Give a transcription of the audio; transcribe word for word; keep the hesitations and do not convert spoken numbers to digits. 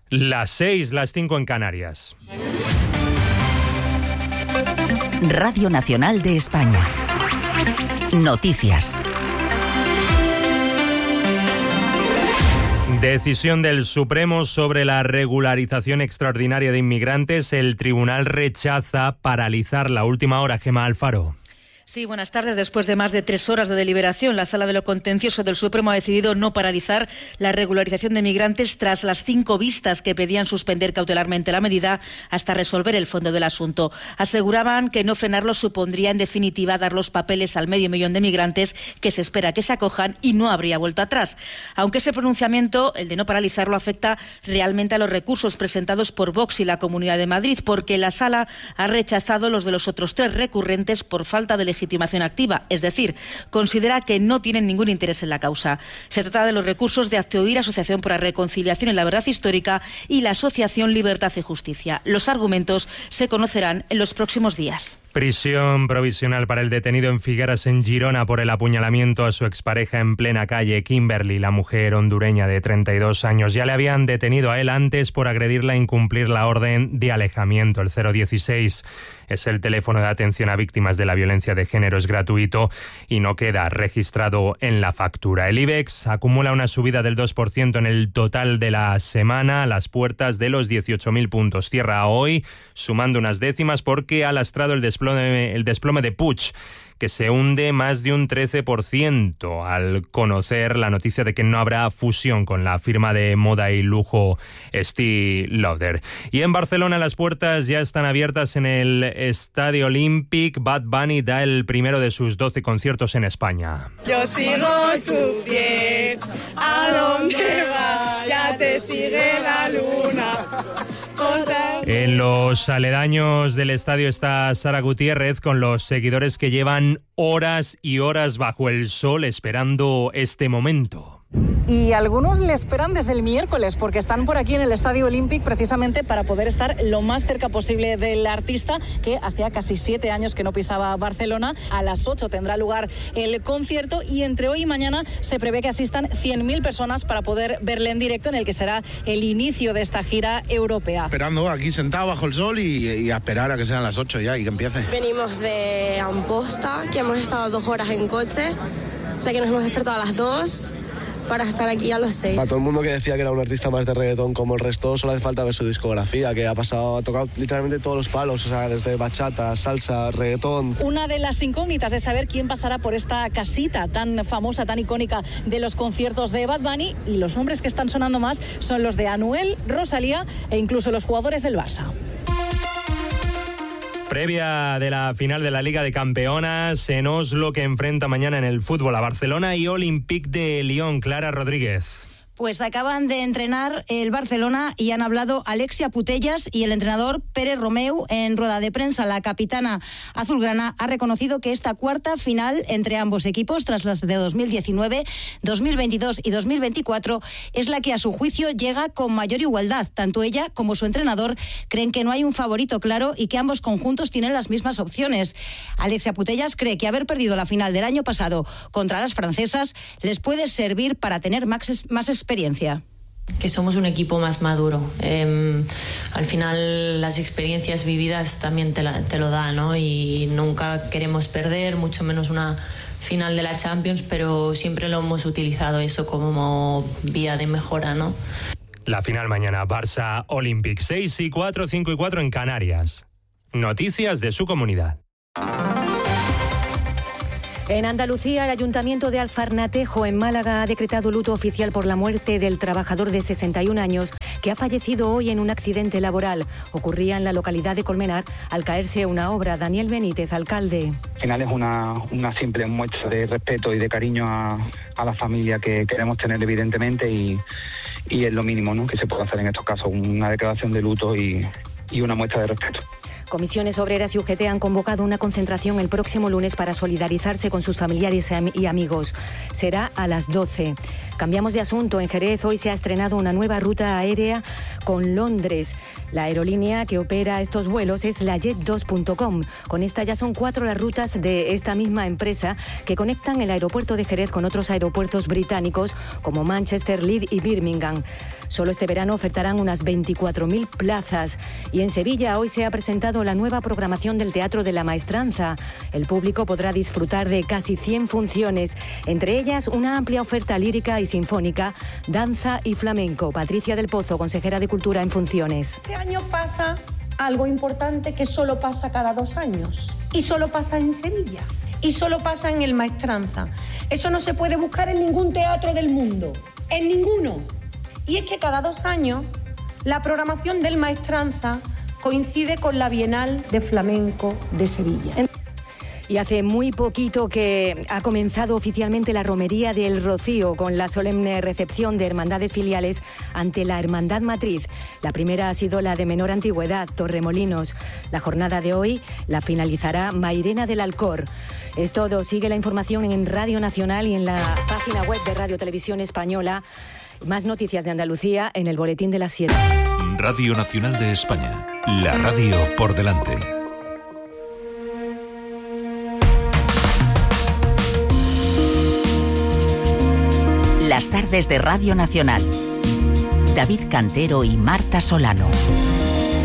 Las seis, las cinco en Canarias. Radio Nacional de España. Noticias. Decisión del Supremo sobre la regularización extraordinaria de inmigrantes. El tribunal rechaza paralizar la última hora. Gemma Alfaro. Sí, buenas tardes. Después de más de tres horas de deliberación, la Sala de lo Contencioso del Supremo ha decidido no paralizar la regularización de migrantes tras las cinco vistas que pedían suspender cautelarmente la medida hasta resolver el fondo del asunto. Aseguraban que no frenarlo supondría en definitiva dar los papeles al medio millón de migrantes que se espera que se acojan y no habría vuelta atrás. Aunque ese pronunciamiento, el de no paralizarlo, afecta realmente a los recursos presentados por Vox y la Comunidad de Madrid, porque la Sala ha rechazado los de los otros tres recurrentes por falta de legitimación activa, es decir, considera que no tienen ningún interés en la causa. Se trata de los recursos de Hazte-Oír, Asociación por la Reconciliación y la Verdad Histórica, y la Asociación Libertad y Justicia. Los argumentos se conocerán en los próximos días. Prisión provisional para el detenido en Figueras, en Girona, por el apuñalamiento a su expareja en plena calle. Kimberly, la mujer hondureña de treinta y dos años, ya le habían detenido a él antes por agredirla e incumplir la orden de alejamiento. El cero dieciséis es el teléfono de atención a víctimas de la violencia de género, es gratuito y no queda registrado en la factura. El IBEX acumula una subida del dos por ciento en el total de la semana, a las puertas de los dieciocho mil puntos. Cierra hoy sumando unas décimas porque ha lastrado el desplome, el desplome de Puig, que se hunde más de un trece por ciento al conocer la noticia de que no habrá fusión con la firma de moda y lujo Estée Lauder. Y en Barcelona las puertas ya están abiertas en el Estadio Olímpic. Bad Bunny da el primero de sus doce conciertos en España. Yo sigo tu piel, a donde vaya te sigue la luna. En los aledaños del estadio está Sara Gutiérrez con los seguidores que llevan horas y horas bajo el sol esperando este momento. Y algunos le esperan desde el miércoles porque están por aquí en el Estadio Olímpic precisamente para poder estar lo más cerca posible del artista, que hacía casi siete años que no pisaba Barcelona. A las ocho tendrá lugar el concierto y entre hoy y mañana se prevé que asistan cien mil personas para poder verle en directo, en el que será el inicio de esta gira europea. Esperando aquí sentado bajo el sol y, y a esperar a que sean las ocho ya y que empiece. Venimos de Amposta, que hemos estado dos horas en coche, o sea que nos hemos despertado a las dos para estar aquí a los seis. Para todo el mundo que decía que era un artista más de reggaetón como el resto, solo hace falta ver su discografía, que ha pasado, ha tocado literalmente todos los palos, o sea, desde bachata, salsa, reggaetón. Una de las incógnitas es saber quién pasará por esta casita tan famosa, tan icónica de los conciertos de Bad Bunny, y los nombres que están sonando más son los de Anuel, Rosalía e incluso los jugadores del Barça. Previa de la final de la Liga de Campeonas en Oslo, que enfrenta mañana en el fútbol a Barcelona y Olympique de Lyon. Clara Rodríguez. Pues acaban de entrenar el Barcelona y han hablado Alexia Putellas y el entrenador Pere Romeu en rueda de prensa. La capitana azulgrana ha reconocido que esta cuarta final entre ambos equipos, tras las de dos mil diecinueve, dos mil veintidós y dos mil veinticuatro, es la que a su juicio llega con mayor igualdad. Tanto ella como su entrenador creen que no hay un favorito claro y que ambos conjuntos tienen las mismas opciones. Alexia Putellas cree que haber perdido la final del año pasado contra las francesas les puede servir para tener más, más experiencia. experiencia. Que somos un equipo más maduro. Eh, al final las experiencias vividas también te, la, te lo dan, ¿no? Y nunca queremos perder, mucho menos una final de la Champions, pero siempre lo hemos utilizado eso como vía de mejora, ¿no? La final mañana, Barça Olympic, seis y cuatro, cinco y cuatro en Canarias. Noticias de su comunidad. En Andalucía, el Ayuntamiento de Alfarnatejo, en Málaga, ha decretado luto oficial por la muerte del trabajador de sesenta y un años que ha fallecido hoy en un accidente laboral. Ocurría en la localidad de Colmenar al caerse una obra. Daniel Benítez, alcalde. Al final es una, una simple muestra de respeto y de cariño a, a la familia que queremos tener, evidentemente, y, y es lo mínimo, ¿no?, que se puede hacer en estos casos, una declaración de luto y, y una muestra de respeto. Comisiones Obreras y U G T han convocado una concentración el próximo lunes para solidarizarse con sus familiares y amigos. Será a las doce. Cambiamos de asunto. En Jerez hoy se ha estrenado una nueva ruta aérea con Londres. La aerolínea que opera estos vuelos es la jet dos punto com. Con esta ya son cuatro las rutas de esta misma empresa que conectan el aeropuerto de Jerez con otros aeropuertos británicos como Manchester, Leeds y Birmingham. Solo este verano ofertarán unas veinticuatro mil plazas. Y en Sevilla hoy se ha presentado la nueva programación del Teatro de la Maestranza. El público podrá disfrutar de casi cien funciones, entre ellas una amplia oferta lírica y sinfónica, danza y flamenco. Patricia del Pozo, consejera de Cultura en funciones. Este año pasa algo importante que solo pasa cada dos años. Y solo pasa en Sevilla. Y solo pasa en el Maestranza. Eso no se puede buscar en ningún teatro del mundo. En ninguno. Y es que cada dos años la programación del Maestranza coincide con la Bienal de Flamenco de Sevilla. Y hace muy poquito que ha comenzado oficialmente la Romería del Rocío con la solemne recepción de hermandades filiales ante la Hermandad Matriz. La primera ha sido la de menor antigüedad, Torremolinos. La jornada de hoy la finalizará Mairena del Alcor. Es todo. Sigue la información en Radio Nacional y en la página web de Radio Televisión Española. Más noticias de Andalucía en el Boletín de las siete. Radio Nacional de España. La radio por delante. Las tardes de Radio Nacional. David Cantero y Marta Solano.